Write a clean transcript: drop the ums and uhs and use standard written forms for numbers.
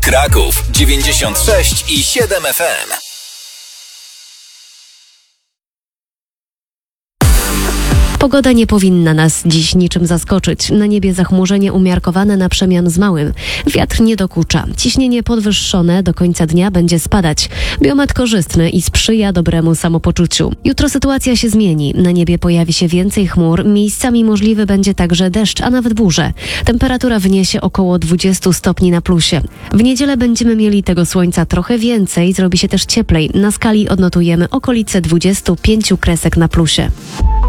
Kraków 96,7 FM. Pogoda nie powinna nas dziś niczym zaskoczyć. Na niebie zachmurzenie umiarkowane na przemian z małym. Wiatr nie dokucza. Ciśnienie podwyższone do końca dnia będzie spadać. Biometr korzystny i sprzyja dobremu samopoczuciu. Jutro sytuacja się zmieni. Na niebie pojawi się więcej chmur. Miejscami możliwy będzie także deszcz, a nawet burze. Temperatura wyniesie około 20 stopni na plusie. W niedzielę będziemy mieli tego słońca trochę więcej. Zrobi się też cieplej. Na skali odnotujemy okolice 25 kresek na plusie.